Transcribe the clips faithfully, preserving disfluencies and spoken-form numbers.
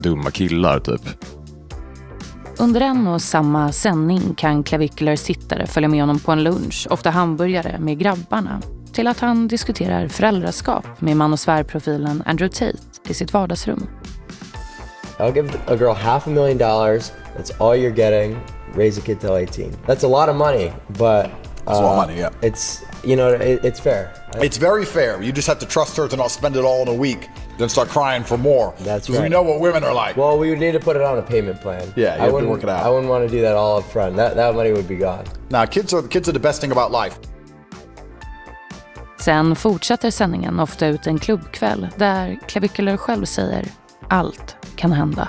dumma killar typ. Under en och samma sändning kan Clavicular's tittare följa med honom på en lunch, ofta hamburgare med grabbarna, till att han diskuterar föräldraskap med manosfärprofilen Andrew Tate i sitt vardagsrum. I'll give a girl half a million dollars. That's all you're getting. Raise a kid till eighteen. That's a lot of money, but uh, that's a lot of money, yeah. It's, you know, it, it's fair. It's very fair. You just have to trust her to not spend it all in a week, then start crying for more. That's right. We know what women are like. Well, we would need to put it on a payment plan. Yeah, you I have to work it out. I wouldn't want to do that all up front. That that money would be gone. Nah, kids are kids are the best thing about life. Sen fortsätter sändningen ofta ut en klubbkväll där Clavicular själv säger allt kan hända.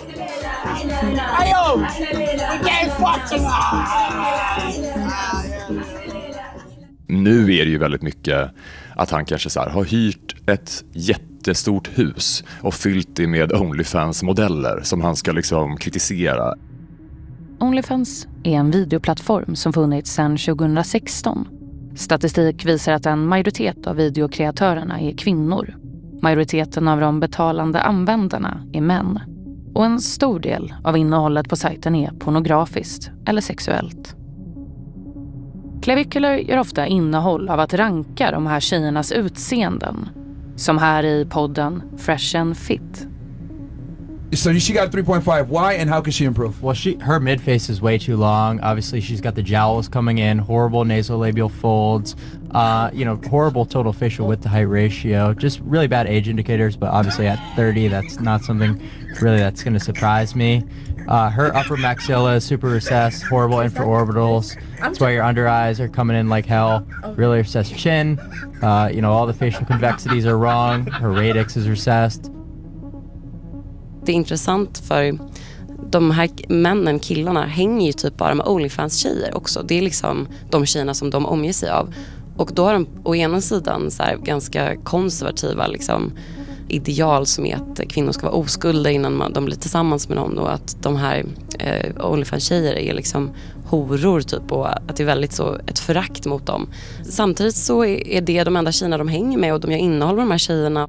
Nu är det ju väldigt mycket att han kanske så här har hyrt ett jättestort hus och fyllt det med OnlyFans-modeller som han ska liksom kritisera. OnlyFans är en videoplattform som funnits sedan tjugohundrasexton. Statistik visar att en majoritet av videokreatörerna är kvinnor. Majoriteten av de betalande användarna är män. Och en stor del av innehållet på sajten är pornografiskt eller sexuellt. Clavicular gör ofta innehåll av att ranka de här tjejernas utseenden. Som här i podden Fresh and Fit. So she got three point five. Why and how can she improve? Well, she her midface is way too long. Obviously, she's got the jowls coming in, horrible nasolabial folds, uh, you know, horrible total facial width to height ratio. Just really bad age indicators, but obviously at thirty, that's not something really that's going to surprise me. Uh, her upper maxilla is super recessed, horrible infraorbitals. That's why your under eyes are coming in like hell. Really recessed chin. Uh, you know, all the facial convexities are wrong. Her radix is recessed. Det är intressant för de här männen, killarna, hänger ju typ bara med OnlyFans-tjejer också. Det är liksom de tjejerna som de omger sig av. Och då har de å ena sidan så här ganska konservativa liksom, ideal som är att kvinnor ska vara oskulda innan man, de blir tillsammans med någon. Och att de här eh, OnlyFans-tjejer är liksom horor typ. Och att det är väldigt så ett förakt mot dem. Samtidigt så är, är det de enda tjejerna de hänger med och de gör innehåll med de här tjejerna.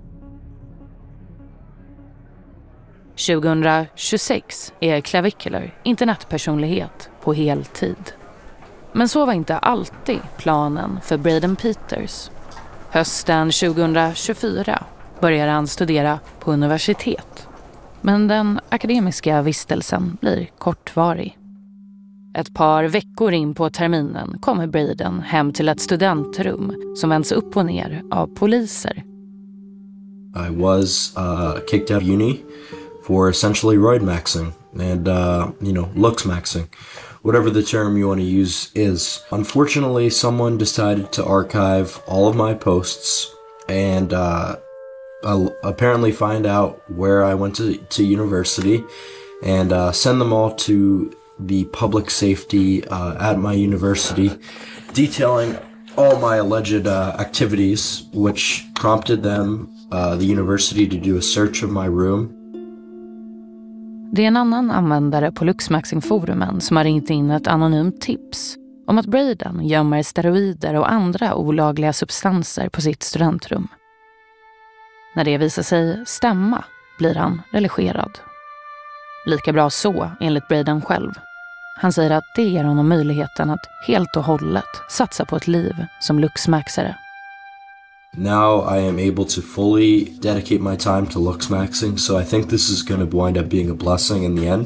tjugohundratjugosex är Clavicular internetpersonlighet på heltid. Men så var inte alltid planen för Braden Peters. Hösten tjugohundratjugofyra började han studera på universitet. Men den akademiska vistelsen blir kortvarig. Ett par veckor in på terminen kommer Braden hem till ett studentrum som vänds upp och ner av poliser. I was uh, kicked out of uni for essentially roid maxing and, uh, you know, looks maxing. Whatever the term you want to use is. Unfortunately, someone decided to archive all of my posts and uh, I'll apparently find out where I went to, to university and uh, send them all to the public safety uh, at my university, detailing all my alleged uh, activities, which prompted them, uh, the university, to do a search of my room. Det är en annan användare på Luxmaxing-forumen som har ringt in ett anonymt tips om att Braden gömmer steroider och andra olagliga substanser på sitt studentrum. När det visar sig stämma blir han religerad. Lika bra så, enligt Braden själv. Han säger att det ger honom möjligheten att helt och hållet satsa på ett liv som luxmaxare. Now I am able to fully dedicate my time to looks maxing, so I think this is going to wind up being a blessing in the end.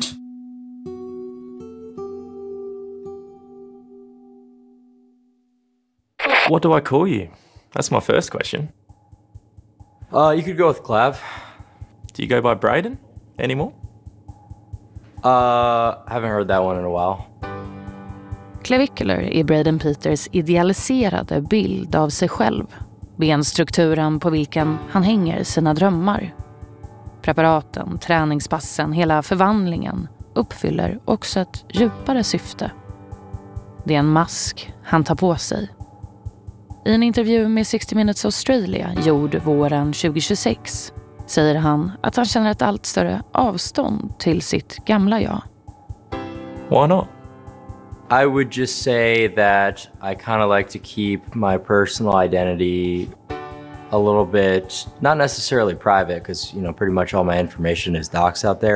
What do I call you? That's my first question. Uh, you could go with Clav. Do you go by Braden anymore? Uh, haven't heard that one in a while. Clavicular är Braden Peters idealiserade bild av sig själv. Benstrukturen på vilken han hänger sina drömmar. Preparaten, träningspassen, hela förvandlingen uppfyller också ett djupare syfte. Det är en mask han tar på sig. I en intervju med sextio minutes Australia gjord våren tjugohundratjugosex säger han att han känner ett allt större avstånd till sitt gamla jag. Why not? I would just say that I kind of like to keep my personal identity a little bit, not necessarily private, because, you know, pretty much all my information is docs out there.